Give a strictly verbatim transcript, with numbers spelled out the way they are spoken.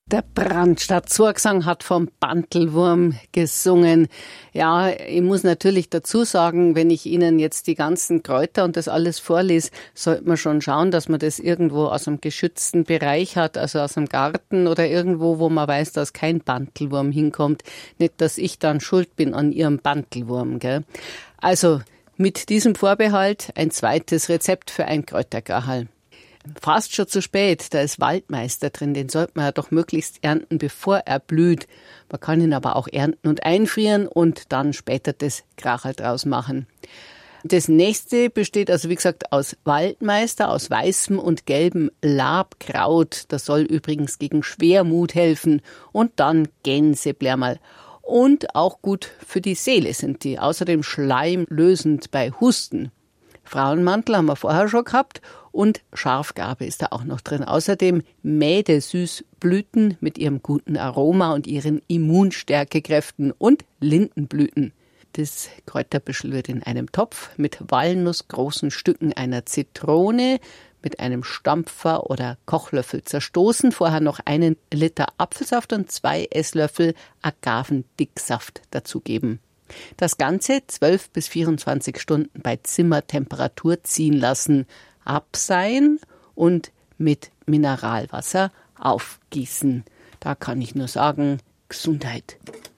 Der Brandstadt Zurgesang hat vom Bantelwurm gesungen. Ja, ich muss natürlich dazu sagen, wenn ich Ihnen jetzt die ganzen Kräuter und das alles vorlese, sollte man schon schauen, dass man das irgendwo aus einem geschützten Bereich hat, also aus einem Garten oder irgendwo, wo man weiß, dass kein Bantelwurm hinkommt. Nicht, dass ich dann schuld bin an Ihrem Bantelwurm, gell? Also, mit diesem Vorbehalt ein zweites Rezept für ein Kräutergahal. Fast schon zu spät, da ist Waldmeister drin, den sollte man ja doch möglichst ernten, bevor er blüht. Man kann ihn aber auch ernten und einfrieren und dann später das Krachal draus machen. Das nächste besteht also wie gesagt aus Waldmeister, aus weißem und gelbem Labkraut. Das soll übrigens gegen Schwermut helfen. Und dann Gänseblärmerl. Und auch gut für die Seele sind die, außerdem schleimlösend bei Husten. Frauenmantel haben wir vorher schon gehabt und Schafgarbe ist da auch noch drin. Außerdem Mädesüßblüten mit ihrem guten Aroma und ihren Immunstärkekräften und Lindenblüten. Das Kräuterbüschel wird in einem Topf mit walnussgroßen Stücken einer Zitrone mit einem Stampfer oder Kochlöffel zerstoßen. Vorher noch einen Liter Apfelsaft und zwei Esslöffel Agavendicksaft dazugeben. Das Ganze zwölf bis vierundzwanzig Stunden bei Zimmertemperatur ziehen lassen, abseihen und mit Mineralwasser aufgießen. Da kann ich nur sagen, Gesundheit.